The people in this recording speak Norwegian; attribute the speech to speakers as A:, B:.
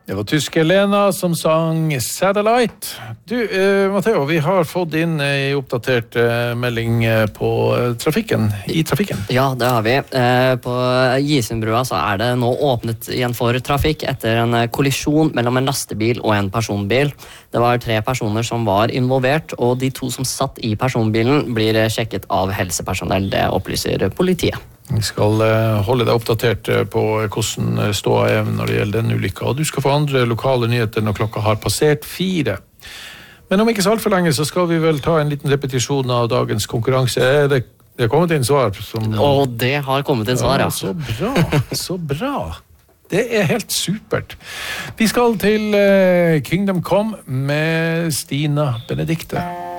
A: Det var tyske Lena som sang Satellite. Du, Matteo, vi har fått inn en oppdatert melding på trafikken, i trafikken.
B: Ja, det har vi. På Gisundbrua så det nå åpnet igjen for trafikk etter en kollisjon mellom en lastebil og en personbil. Det var 3 personer som var involvert, og de 2 som satt i personbilen blir sjekket av helsepersonell, det opplyser politiet.
A: Vi skal holde deg oppdatert på hvordan ståa når det gjelder den ulykka, og du skal få andre lokale nyheter når klokka har passert 4. Men om ikke så alt for lenge, så skal vi vel ta en liten repetisjon av dagens konkurranse. Det har kommet inn svar som...
B: Og det har kommet inn svar, ja.
A: Så bra, så bra. Det helt supert. Vi skal til Kingdom Come med Stina Benedikte.